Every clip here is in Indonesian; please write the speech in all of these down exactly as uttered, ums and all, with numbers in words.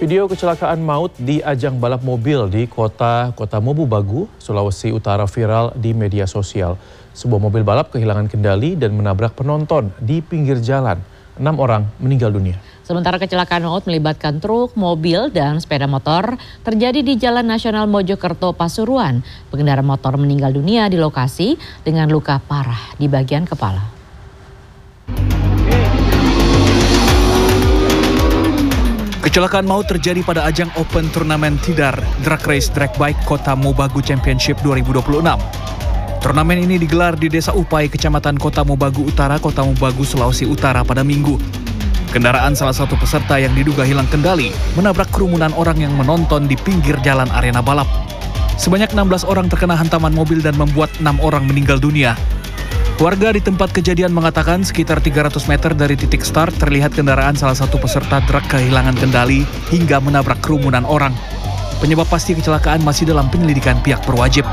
Video kecelakaan maut di ajang balap mobil di kota Kota Mobu Bagu, Sulawesi Utara viral di media sosial. Sebuah mobil balap kehilangan kendali dan menabrak penonton di pinggir jalan. Enam orang meninggal dunia. Sementara kecelakaan maut melibatkan truk, mobil, dan sepeda motor terjadi di Jalan Nasional Mojokerto, Pasuruan. Pengendara motor meninggal dunia di lokasi dengan luka parah di bagian kepala. Kecelakaan maut terjadi pada ajang Open Turnamen Tidar Drag Race Drag Bike Kota Mobagu Championship dua ribu dua puluh enam. Turnamen ini digelar di Desa Upai, Kecamatan Kota Mobagu Utara, Kota Mobagu, Sulawesi Utara pada Minggu. Kendaraan salah satu peserta yang diduga hilang kendali menabrak kerumunan orang yang menonton di pinggir jalan arena balap. Sebanyak enam belas orang terkena hantaman mobil dan membuat enam orang meninggal dunia. Warga di tempat kejadian mengatakan sekitar tiga ratus meter dari titik start terlihat kendaraan salah satu peserta truk kehilangan kendali hingga menabrak kerumunan orang. Penyebab pasti kecelakaan masih dalam penyelidikan pihak berwajib.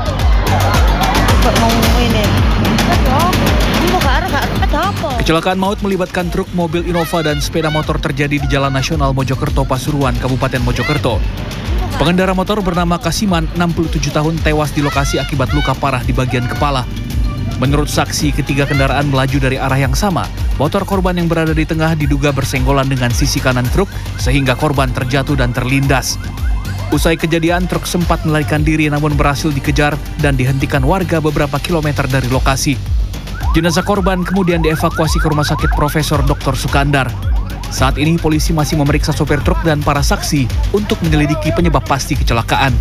Kecelakaan maut melibatkan truk, mobil Innova dan sepeda motor terjadi di Jalan Nasional Mojokerto, Pasuruan, Kabupaten Mojokerto. Pengendara motor bernama Kasiman, enam puluh tujuh tahun, tewas di lokasi akibat luka parah di bagian kepala. Menurut saksi, ketiga kendaraan melaju dari arah yang sama. Motor korban yang berada di tengah diduga bersenggolan dengan sisi kanan truk sehingga korban terjatuh dan terlindas. Usai kejadian, truk sempat melarikan diri namun berhasil dikejar dan dihentikan warga beberapa kilometer dari lokasi. Jenazah korban kemudian dievakuasi ke Rumah Sakit Profesor Doktor Sukandar. Saat ini polisi masih memeriksa sopir truk dan para saksi untuk menyelidiki penyebab pasti kecelakaan.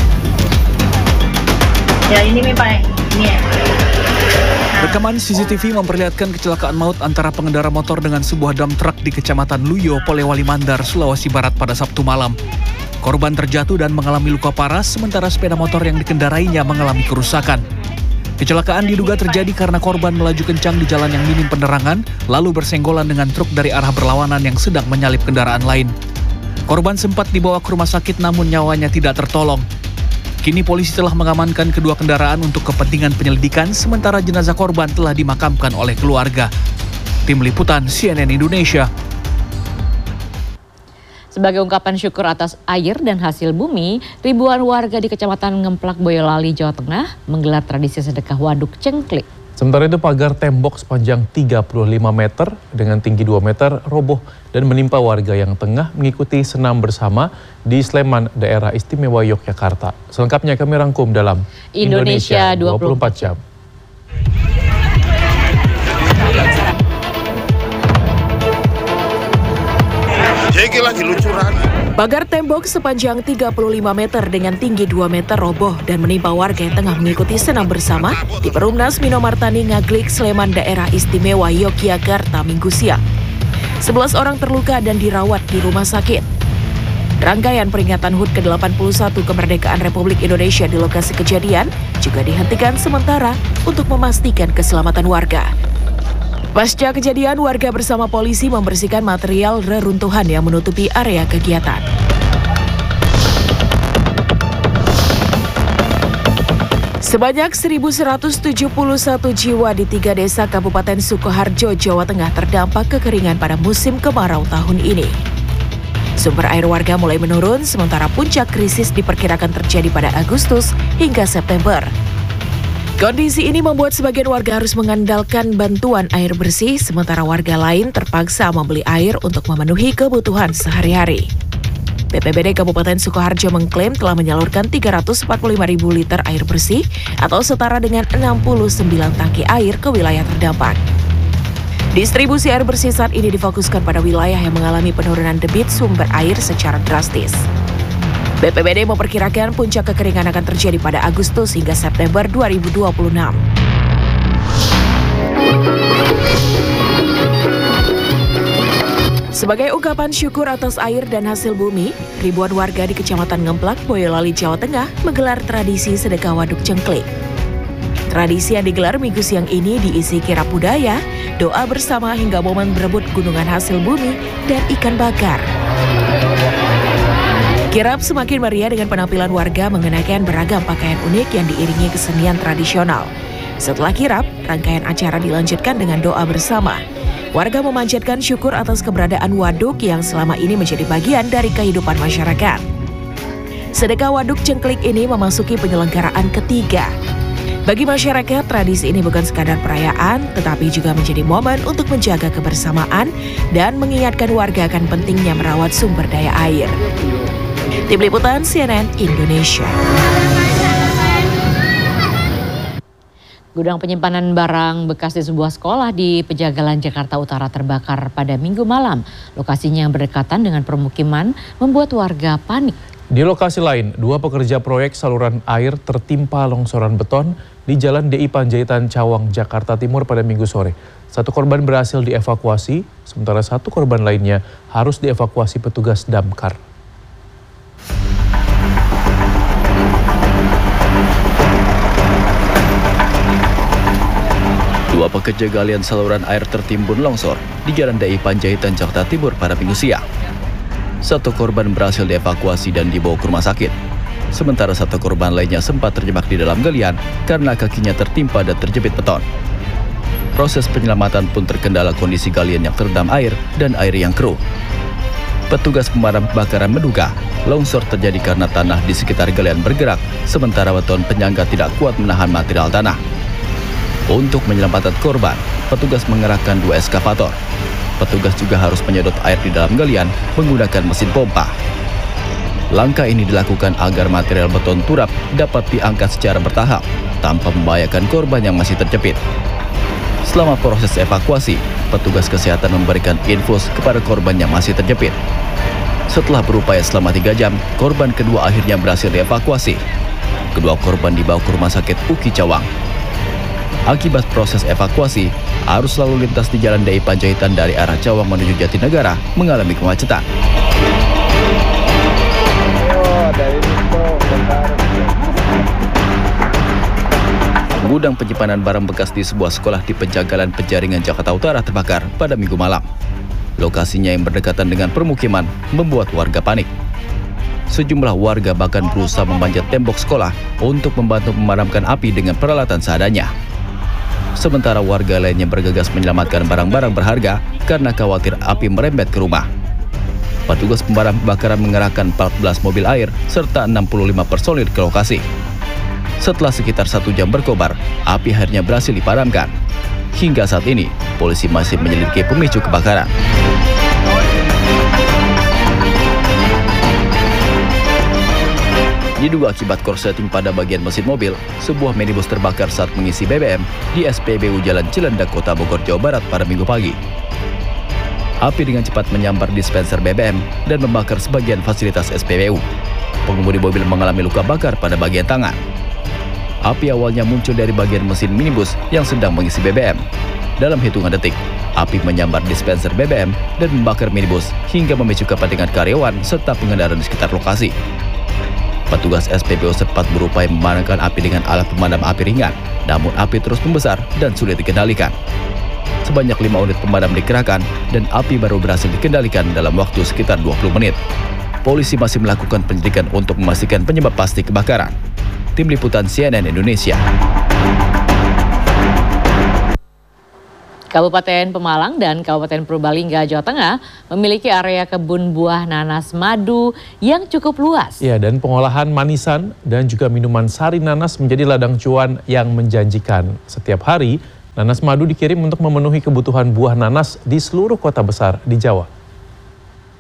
Ya ini nih Pak, ini ya. Rekaman C C T V memperlihatkan kecelakaan maut antara pengendara motor dengan sebuah dump truck di Kecamatan Luyo, Polewali Mandar, Sulawesi Barat pada Sabtu malam. Korban terjatuh dan mengalami luka parah, sementara sepeda motor yang dikendarainya mengalami kerusakan. Kecelakaan diduga terjadi karena korban melaju kencang di jalan yang minim penerangan, lalu bersenggolan dengan truk dari arah berlawanan yang sedang menyalip kendaraan lain. Korban sempat dibawa ke rumah sakit namun nyawanya tidak tertolong. Kini polisi telah mengamankan kedua kendaraan untuk kepentingan penyelidikan, sementara jenazah korban telah dimakamkan oleh keluarga. Tim Liputan C N N Indonesia. Sebagai ungkapan syukur atas air dan hasil bumi, ribuan warga di Kecamatan Ngemplak, Boyolali, Jawa Tengah menggelar tradisi sedekah waduk cengklik. Sementara itu pagar tembok sepanjang tiga puluh lima meter dengan tinggi dua meter roboh dan menimpa warga yang tengah mengikuti senam bersama di Sleman, Daerah Istimewa Yogyakarta. Selengkapnya kami rangkum dalam Indonesia, Indonesia dua puluh empat jam. Jadi lagi lucuran. Pagar tembok sepanjang tiga puluh lima meter dengan tinggi dua meter roboh dan menimpa warga yang tengah mengikuti senam bersama di Perumnas Minomartani Ngaglik, Sleman, Daerah Istimewa Yogyakarta Minggu siang. sebelas orang terluka dan dirawat di rumah sakit. Rangkaian peringatan H U T ke delapan puluh satu kemerdekaan Republik Indonesia di lokasi kejadian juga dihentikan sementara untuk memastikan keselamatan warga. Pasca kejadian, warga bersama polisi membersihkan material reruntuhan yang menutupi area kegiatan. Sebanyak seribu seratus tujuh puluh satu jiwa di tiga desa Kabupaten Sukoharjo, Jawa Tengah terdampak kekeringan pada musim kemarau tahun ini. Sumber air warga mulai menurun, sementara puncak krisis diperkirakan terjadi pada Agustus hingga September. Kondisi ini membuat sebagian warga harus mengandalkan bantuan air bersih, sementara warga lain terpaksa membeli air untuk memenuhi kebutuhan sehari-hari. B P B D Kabupaten Sukoharjo mengklaim telah menyalurkan tiga ratus empat puluh lima ribu liter air bersih atau setara dengan enam puluh sembilan tangki air ke wilayah terdampak. Distribusi air bersih saat ini difokuskan pada wilayah yang mengalami penurunan debit sumber air secara drastis. B P B D memperkirakan puncak kekeringan akan terjadi pada Agustus hingga September dua ribu dua puluh enam. Sebagai ungkapan syukur atas air dan hasil bumi, ribuan warga di Kecamatan Ngemplak, Boyolali, Jawa Tengah menggelar tradisi sedekah waduk cengklik. Tradisi yang digelar Minggu siang ini diisi kirap budaya, doa bersama hingga momen berebut gunungan hasil bumi dan ikan bakar. Kirap semakin meriah dengan penampilan warga mengenakan beragam pakaian unik yang diiringi kesenian tradisional. Setelah kirap, rangkaian acara dilanjutkan dengan doa bersama. Warga memanjatkan syukur atas keberadaan waduk yang selama ini menjadi bagian dari kehidupan masyarakat. Sedekah waduk cengklik ini memasuki penyelenggaraan ketiga. Bagi masyarakat, tradisi ini bukan sekadar perayaan, tetapi juga menjadi momen untuk menjaga kebersamaan dan mengingatkan warga akan pentingnya merawat sumber daya air. Tim Liputan C N N Indonesia. Gudang penyimpanan barang bekas di sebuah sekolah di Pejagalan, Jakarta Utara terbakar pada Minggu malam. Lokasinya yang berdekatan dengan permukiman membuat warga panik. Di lokasi lain, dua pekerja proyek saluran air tertimpa longsoran beton di Jalan D I Panjaitan, Cawang, Jakarta Timur pada Minggu sore. Satu korban berhasil dievakuasi, sementara satu korban lainnya harus dievakuasi petugas damkar. Dua pekerja galian saluran air tertimbun longsor di Jalan D I Panjaitan, Jakarta Timur pada Minggu siang. Satu korban berhasil dievakuasi dan dibawa ke rumah sakit. Sementara satu korban lainnya sempat terjebak di dalam galian karena kakinya tertimpa dan terjepit beton. Proses penyelamatan pun terkendala kondisi galian yang terendam air dan air yang keruh. Petugas pemadam kebakaran menduga longsor terjadi karena tanah di sekitar galian bergerak, sementara beton penyangga tidak kuat menahan material tanah. Untuk menyelamatkan korban, petugas mengerahkan dua eskavator. Petugas juga harus menyedot air di dalam galian menggunakan mesin pompa. Langkah ini dilakukan agar material beton turap dapat diangkat secara bertahap tanpa membahayakan korban yang masih terjepit. Selama proses evakuasi, petugas kesehatan memberikan infus kepada korban yang masih terjepit. Setelah berupaya selama tiga jam, korban kedua akhirnya berhasil dievakuasi. Kedua korban dibawa ke rumah sakit U K I Cawang. Akibat proses evakuasi, arus lalu lintas di Jalan D I Panjaitan dari arah Cawang menuju Jatinegara mengalami kemacetan. Gudang penyimpanan barang bekas di sebuah sekolah di Pejagalan, Penjaringan, Jakarta Utara terbakar pada Minggu malam. Lokasinya yang berdekatan dengan permukiman membuat warga panik. Sejumlah warga bahkan berusaha memanjat tembok sekolah untuk membantu memadamkan api dengan peralatan seadanya. Sementara warga lainnya bergegas menyelamatkan barang-barang berharga karena khawatir api merembet ke rumah. Petugas pemadam kebakaran mengerahkan empat belas mobil air serta enam puluh lima personil ke lokasi. Setelah sekitar satu jam berkobar, api akhirnya berhasil dipadamkan. Hingga saat ini, polisi masih menyelidiki pemicu kebakaran. Diduga akibat korsleting pada bagian mesin mobil, sebuah minibus terbakar saat mengisi B B M di S P B U Jalan Cilandak, Kota Bogor, Jawa Barat pada Minggu pagi. Api dengan cepat menyambar dispenser B B M dan membakar sebagian fasilitas S P B U. Pengemudi mobil mengalami luka bakar pada bagian tangan. Api awalnya muncul dari bagian mesin minibus yang sedang mengisi B B M. Dalam hitungan detik, api menyambar dispenser B B M dan membakar minibus hingga memicu kepanikan karyawan serta pengendara di sekitar lokasi. Petugas S P B U sempat berupaya memadamkan api dengan alat pemadam api ringan, namun api terus membesar dan sulit dikendalikan. Sebanyak lima unit pemadam dikerahkan dan api baru berhasil dikendalikan dalam waktu sekitar dua puluh menit. Polisi masih melakukan penyelidikan untuk memastikan penyebab pasti kebakaran. Tim Liputan C N N Indonesia. Kabupaten Pemalang dan Kabupaten Purbalingga, Jawa Tengah memiliki area kebun buah nanas madu yang cukup luas. Ya, dan pengolahan manisan dan juga minuman sari nanas menjadi ladang cuan yang menjanjikan. Setiap hari, nanas madu dikirim untuk memenuhi kebutuhan buah nanas di seluruh kota besar di Jawa.